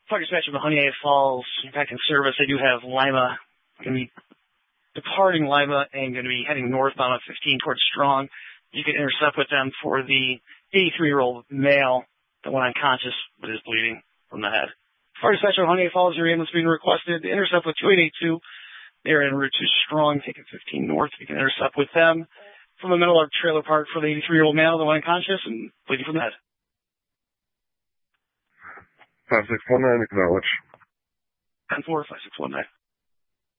Fire dispatch of the Honey Falls back in service. I do have Lima going to be departing Lima and going to be heading northbound on 15 towards Strong. You can intercept with them for the 83-year-old male that went unconscious but is bleeding from the head. Fire dispatch of Honey Falls, your ambulance being requested to intercept with 2882. They're en route to Strong, taking 15 north. You can intercept with them from the middle of trailer park for the 83-year-old male that went unconscious and bleeding from the head. 5619, acknowledge. 10-4, 5619.